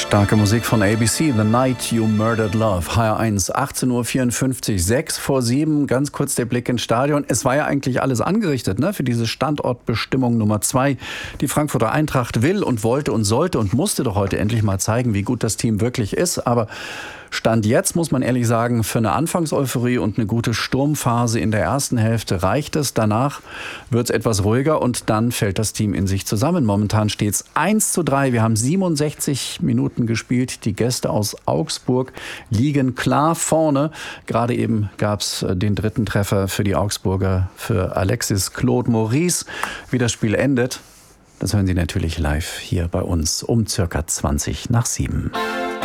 Starke Musik von ABC, The Night You Murdered Love, HR1, 18.54 Uhr, 6 vor 7, ganz kurz der Blick ins Stadion. Es war ja eigentlich alles angerichtet, ne, für diese Standortbestimmung Nummer 2. Die Frankfurter Eintracht will und wollte und sollte und musste doch heute endlich mal zeigen, wie gut das Team wirklich ist. Aber Stand jetzt, muss man ehrlich sagen, für eine Anfangseuphorie und eine gute Sturmphase in der ersten Hälfte reicht es. Danach wird es etwas ruhiger und dann fällt das Team in sich zusammen. Momentan steht es 1:3. Wir haben 67 Minuten gespielt. Die Gäste aus Augsburg liegen klar vorne. Gerade eben gab es den dritten Treffer für die Augsburger, für Alexis Claude Maurice. Wie das Spiel endet, das hören Sie natürlich live hier bei uns um circa 7:20.